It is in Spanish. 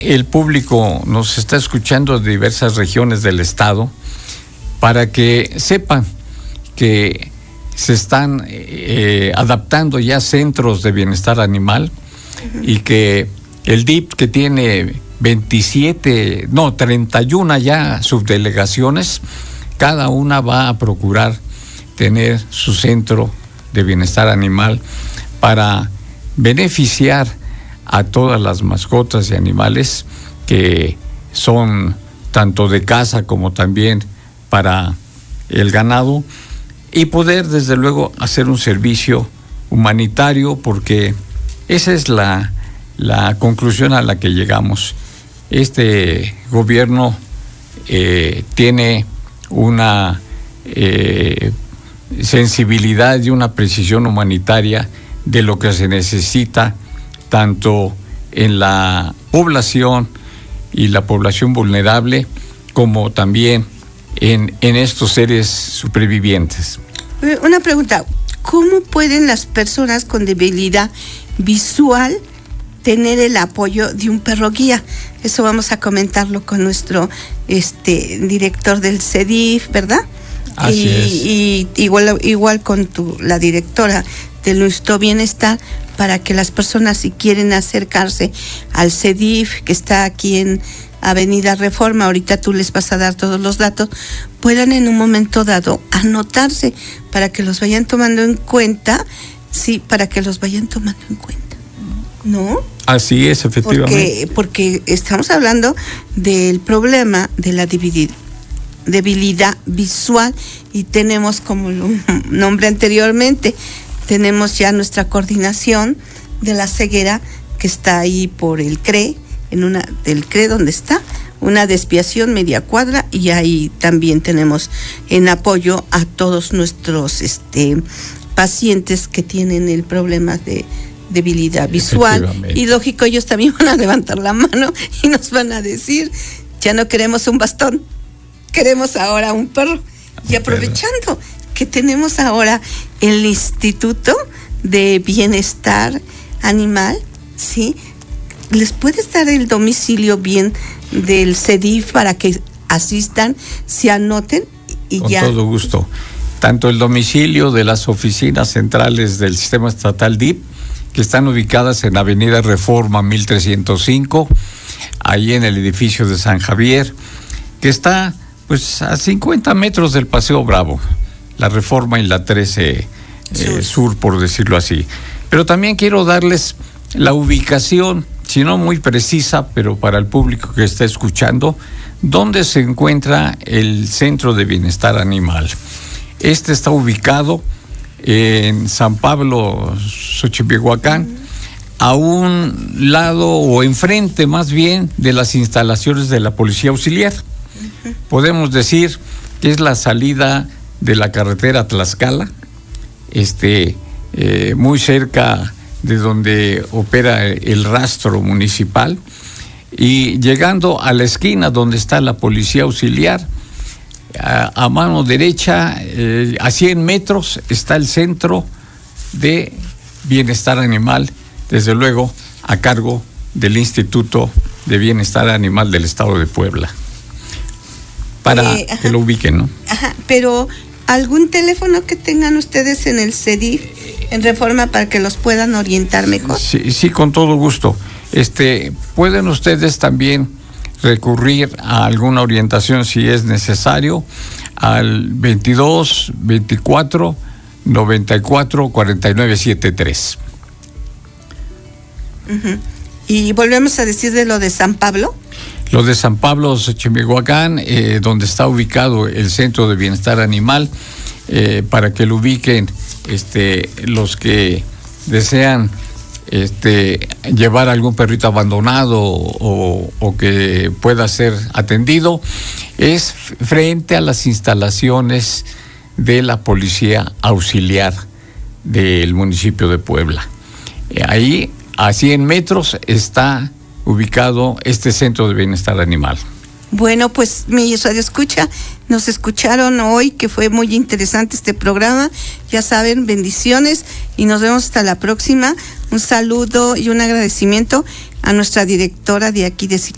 el público nos está escuchando de diversas regiones del estado para que sepan que se están adaptando ya centros de bienestar animal y que el DIF, que tiene 31 ya subdelegaciones, cada una va a procurar tener su centro de bienestar animal para beneficiar a todas las mascotas y animales que son tanto de casa como también para el ganado, y poder desde luego hacer un servicio humanitario, porque esa es la conclusión a la que llegamos. Este gobierno tiene una sensibilidad y una precisión humanitaria de lo que se necesita tanto en la población y la población vulnerable como también en estos seres supervivientes. Una pregunta, ¿cómo pueden las personas con debilidad visual tener el apoyo de un perro guía? Eso vamos a comentarlo con nuestro director del CEDIF, ¿verdad? Así es. Y igual con la directora del Nuestro Bienestar, para que las personas, si quieren acercarse al CEDIF, que está aquí en Avenida Reforma, ahorita tú les vas a dar todos los datos, puedan en un momento dado anotarse para que los vayan tomando en cuenta, ¿no? Así es, efectivamente. Porque estamos hablando del problema de la debilidad visual, y tenemos, como lo nombré anteriormente, tenemos ya nuestra coordinación de la ceguera, que está ahí por el CRE, del CRE donde está, una desviación media cuadra, y ahí también tenemos en apoyo a todos nuestros pacientes que tienen el problema de debilidad visual. Y lógico, ellos también van a levantar la mano y nos van a decir, ya no queremos un bastón, queremos ahora un perro. Y aprovechando que tenemos ahora el Instituto de Bienestar Animal, ¿sí? ¿Les puedes dar el domicilio bien del CEDIF para que asistan, se anoten y con ya? Con todo gusto. Tanto el domicilio de las oficinas centrales del Sistema Estatal DIF, que están ubicadas en Avenida Reforma 1305, ahí en el edificio de San Javier, que está pues a 50 metros del Paseo Bravo, la Reforma y la 13 Sur, por decirlo así. Pero también quiero darles la ubicación, si no muy precisa, pero para el público que está escuchando, dónde se encuentra el Centro de Bienestar Animal. Este está ubicado en San Pablo, Xochimilhuacán, a un lado o enfrente más bien de las instalaciones de la Policía Auxiliar. Podemos decir que es la salida de la carretera Tlaxcala, muy cerca de donde opera el rastro municipal, y llegando a la esquina donde está la Policía Auxiliar, a mano derecha, a 100 metros, está el Centro de Bienestar Animal, desde luego a cargo del Instituto de Bienestar Animal del Estado de Puebla, para que lo ubiquen, ¿no? Ajá, pero ¿algún teléfono que tengan ustedes en el CEDIF, en Reforma, para que los puedan orientar mejor? Sí, con todo gusto. Pueden ustedes también recurrir a alguna orientación, si es necesario, al 22 24 94 49 73. Y volvemos a decir de lo de San Pablo. Lo de San Pablo, Xochimilhuacán, donde está ubicado el Centro de Bienestar Animal, para que lo ubiquen los que desean llevar algún perrito abandonado o que pueda ser atendido, es frente a las instalaciones de la Policía Auxiliar del municipio de Puebla. Ahí, a 100 metros, está ubicado este Centro de Bienestar Animal. Bueno, pues mi radioescucha, nos escucharon hoy, que fue muy interesante este programa. Ya saben, bendiciones y nos vemos hasta la próxima. Un saludo y un agradecimiento a nuestra directora de aquí de